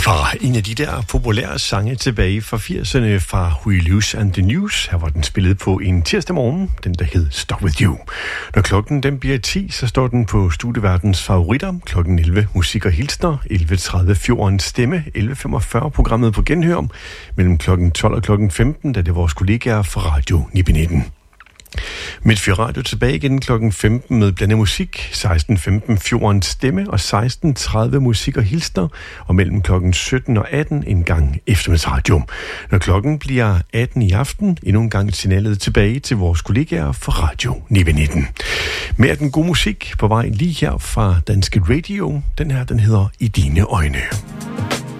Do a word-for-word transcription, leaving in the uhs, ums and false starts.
var en af de der populære sange tilbage fra firserne fra We Lose and the News. Her var den spillet på en tirsdag morgen, den der hed Stuck With You. Når klokken den bliver ti, så står den på Studieverdens favoritter. Klokken elleve musik og hilsner, elleve tredive Fjordens stemme, elleve femogfyrre programmet på genhør. Mellem klokken tolv og klokken femten, da det er vores kollegaer fra Radio Nibe nitten. Midtfyr Radio tilbage igen klokken femten med blandet musik, seksten femten Fjordens stemme og seksten tredive musik og hilsner, og mellem klokken sytten og atten en gang eftermiddagsradio. Når klokken bliver atten i aften, endnu en gang signalet tilbage til vores kollegaer fra Radio Nibe nitten. Med den gode musik på vej lige her fra Danske Radio, den her den hedder I dine øjne.